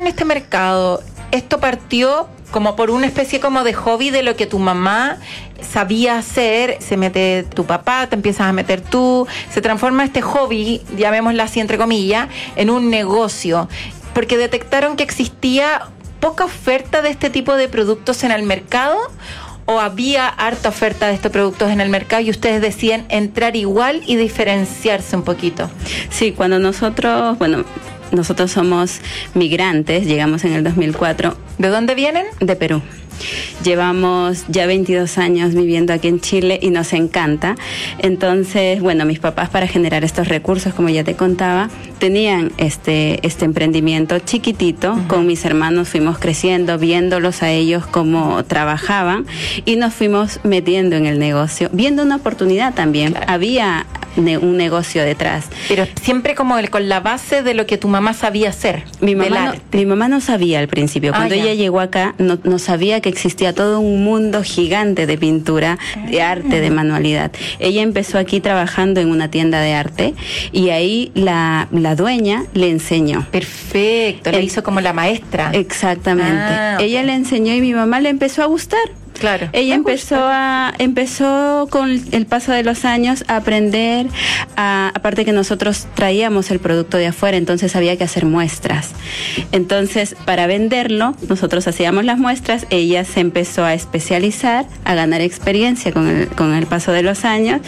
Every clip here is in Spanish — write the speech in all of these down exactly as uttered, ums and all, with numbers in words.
este mercado, ¿esto partió como por una especie como de hobby de lo que tu mamá sabía hacer? Se mete tu papá, te empiezas a meter tú, se transforma este hobby, llamémoslo así entre comillas, en un negocio, porque detectaron que existía poca oferta de este tipo de productos en el mercado, o había harta oferta de estos productos en el mercado y ustedes deciden entrar igual y diferenciarse un poquito. Sí, cuando nosotros, bueno, nosotros somos migrantes, llegamos en el dos mil cuatro. ¿De dónde vienen? De Perú. Llevamos ya veintidós años viviendo aquí en Chile y nos encanta. Entonces, bueno, mis papás, para generar estos recursos, como ya te contaba, tenían este, este emprendimiento chiquitito. Uh-huh. Con mis hermanos fuimos creciendo, viéndolos a ellos cómo trabajaban, y nos fuimos metiendo en el negocio, viendo una oportunidad también. Claro. Había ne- un negocio detrás. Pero siempre como el, con la base de lo que tu mamá sabía hacer. Mi mamá, no, mi mamá no sabía al principio. Cuando ah, ella llegó acá, no, no sabía que existía todo un mundo gigante de pintura, de arte, de manualidad. Ella empezó aquí trabajando en una tienda de arte, y ahí la, la dueña le enseñó. Perfecto, le hizo como la maestra. Exactamente. Ah, okay. Ella le enseñó y mi mamá le empezó a gustar. Claro. Ella empezó a empezó con el paso de los años a aprender, a, aparte que nosotros traíamos el producto de afuera, entonces había que hacer muestras. Entonces, para venderlo, nosotros hacíamos las muestras, ella se empezó a especializar, a ganar experiencia con el, con el paso de los años,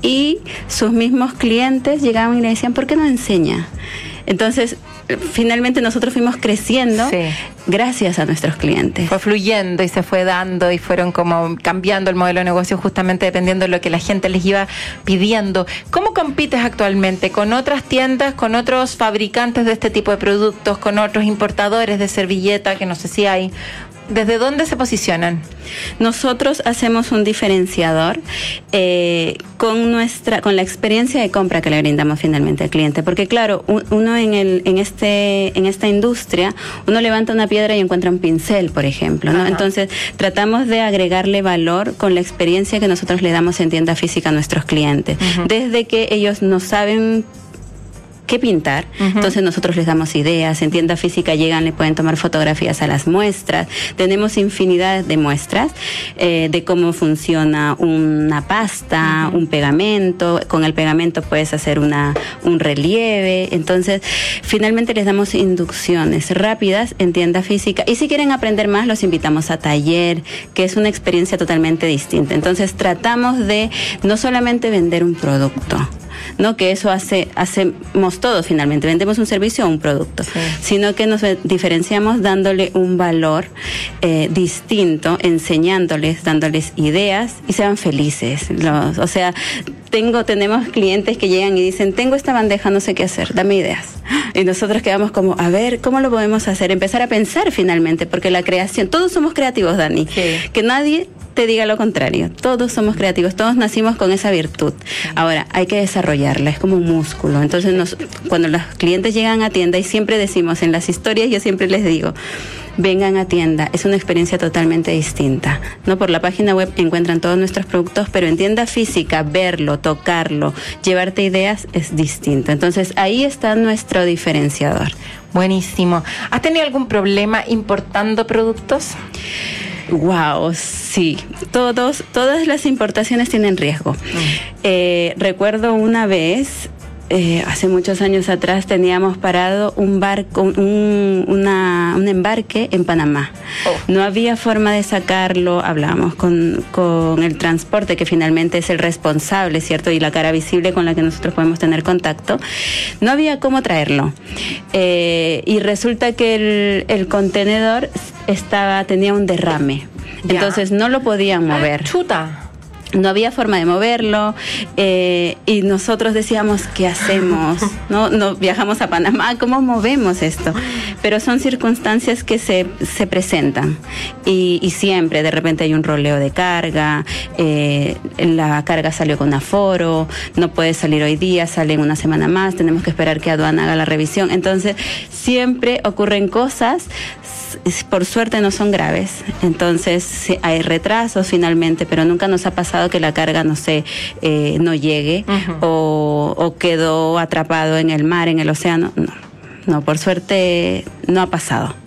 y sus mismos clientes llegaban y le decían, ¿por qué no enseña? Entonces, finalmente nosotros fuimos creciendo, sí, gracias a nuestros clientes. Fue fluyendo y se fue dando y fueron como cambiando el modelo de negocio justamente dependiendo de lo que la gente les iba pidiendo. ¿Cómo compites actualmente con otras tiendas, con otros fabricantes de este tipo de productos, con otros importadores de servilleta, que no sé si hay? ¿Desde dónde se posicionan? Nosotros hacemos un diferenciador eh, con nuestra, con la experiencia de compra que le brindamos finalmente al cliente, porque claro, uno en el, en este, en esta industria, uno levanta una piedra y encuentra un pincel, por ejemplo, ¿no? Ajá. Entonces tratamos de agregarle valor con la experiencia que nosotros le damos en tienda física a nuestros clientes, uh-huh, desde que ellos no saben qué pintar, uh-huh, entonces nosotros les damos ideas. En tienda física llegan, le pueden tomar fotografías a las muestras. Tenemos infinidad de muestras eh, de cómo funciona una pasta, uh-huh, un pegamento. Con el pegamento puedes hacer una un relieve. Entonces, finalmente les damos inducciones rápidas en tienda física. Y si quieren aprender más, los invitamos a taller, que es una experiencia totalmente distinta. Entonces, tratamos de no solamente vender un producto, no, que eso hace hacemos todos finalmente, vendemos un servicio o un producto, sí, sino que nos diferenciamos dándole un valor eh, distinto, enseñándoles, dándoles ideas, y sean felices. Los, o sea, tengo tenemos clientes que llegan y dicen, tengo esta bandeja, no sé qué hacer, dame ideas. Y nosotros quedamos como, a ver, ¿cómo lo podemos hacer? Empezar a pensar finalmente, porque la creación, todos somos creativos, Dani, sí, que nadie te diga lo contrario. Todos somos creativos, todos nacimos con esa virtud. Ahora, hay que desarrollarla, es como un músculo. Entonces, nos, cuando los clientes llegan a tienda, y siempre decimos en las historias, yo siempre les digo, vengan a tienda, es una experiencia totalmente distinta. No, por la página web encuentran todos nuestros productos, pero en tienda física, verlo, tocarlo, llevarte ideas es distinto. Entonces, ahí está nuestro diferenciador. Buenísimo. ¿Has tenido algún problema importando productos? Wow, sí. Todos, todas las importaciones tienen riesgo. Mm. Eh, recuerdo una vez, eh, hace muchos años atrás, teníamos parado un barco, un, una, un embarque en Panamá. Oh. No había forma de sacarlo. Hablamos con, con el transporte, que finalmente es el responsable, ¿cierto? Y la cara visible con la que nosotros podemos tener contacto. No había cómo traerlo. Eh, y resulta que el, el contenedor estaba, tenía un derrame. Ya. Entonces no lo podían mover. Ah, chuta. No había forma de moverlo, eh, y nosotros decíamos, ¿qué hacemos? No, no viajamos a Panamá, ¿cómo movemos esto? Pero son circunstancias que se, se presentan, y, y siempre de repente hay un roleo de carga, eh, la carga salió con aforo, no puede salir hoy día, sale en una semana más, tenemos que esperar que aduana haga la revisión. Entonces siempre ocurren cosas, por suerte no son graves, entonces hay retrasos finalmente, pero nunca nos ha pasado que la carga, no sé, eh, no llegue, uh-huh, o, o quedó atrapado en el mar, en el océano. No, no, por suerte no ha pasado.